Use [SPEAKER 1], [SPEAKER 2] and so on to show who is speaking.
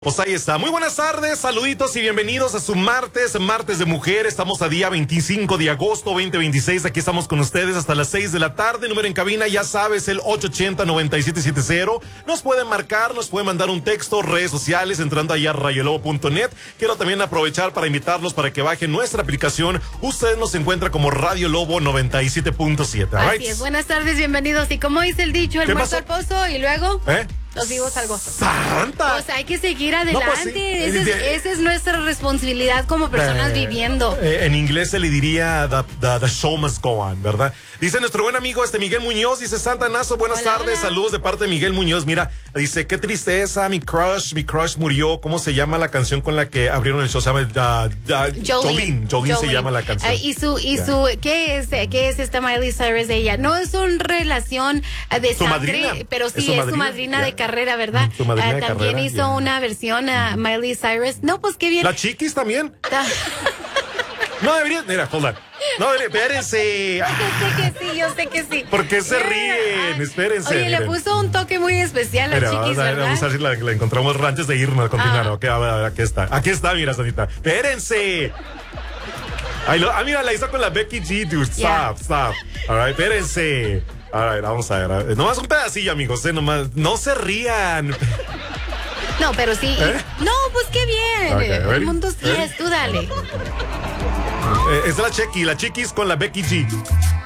[SPEAKER 1] Pues ahí está. Muy buenas tardes, saluditos y bienvenidos a su martes de mujer. Estamos a día 25 de agosto 2026. Aquí estamos con ustedes hasta las 6 de la tarde. Número en cabina, ya sabes, el 880-9770. Nos pueden marcar, nos pueden mandar un texto, redes sociales, entrando ahí a radiolobo.net. Quiero también aprovechar para invitarlos para que bajen nuestra aplicación. Usted nos encuentra como Radio Lobo 97.7.
[SPEAKER 2] Así es. Buenas tardes, bienvenidos. Y como dice el dicho, el muerto al pozo y luego... Los vivos al gozo.
[SPEAKER 1] ¡Santa!
[SPEAKER 2] O sea, hay que seguir adelante.
[SPEAKER 1] No, pues sí.
[SPEAKER 2] Esa es nuestra responsabilidad como personas viviendo.
[SPEAKER 1] En inglés se le diría the show must go on, ¿verdad? Dice nuestro buen amigo Miguel Muñoz, dice Santa Nazo, buenas tardes, saludos de parte de Miguel Muñoz. Mira, dice, qué tristeza, mi crush murió. ¿Cómo se llama la canción con la que abrieron el show? Se llama Jolene se llama la canción.
[SPEAKER 2] ¿qué es esta Miley Cyrus de ella? No es una relación de sangre, pero sí es su madrina de carrera, ¿verdad?
[SPEAKER 1] Su madrina de
[SPEAKER 2] también
[SPEAKER 1] carrera,
[SPEAKER 2] hizo una versión a Miley Cyrus. No, pues qué bien.
[SPEAKER 1] La Chiquis también. No debería, mira, hold on. No, espérense.
[SPEAKER 2] Yo sé que sí.
[SPEAKER 1] ¿Por qué se ríen? Espérense.
[SPEAKER 2] Oye, le puso un toque muy especial a Chiquis, ¿verdad?
[SPEAKER 1] Vamos a ver si la encontramos antes de irnos a continuar. Okay, a ver, aquí está, mira, Sanita. Espérense. Mira, la hizo con la Becky G, dude. Stop. All right, espérense. All right, vamos a ver. Nomás un pedacillo, amigos, nomás. No se rían.
[SPEAKER 2] No, pero sí. No, pues qué bien.
[SPEAKER 1] Okay,
[SPEAKER 2] el mundo sí es, tú dale.
[SPEAKER 1] Es la Chiquis con la Becky G.